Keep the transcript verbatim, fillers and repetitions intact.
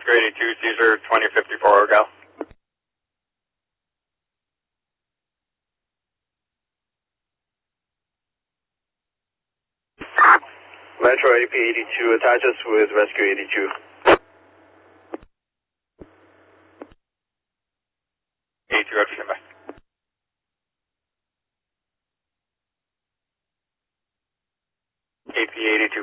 Rescue eighty-two, Caesar twenty fifty-four, Gal. Metro A P eighty-two attaches with Rescue eighty-two. eighty-two, Roger, stand by. A P eighty-two.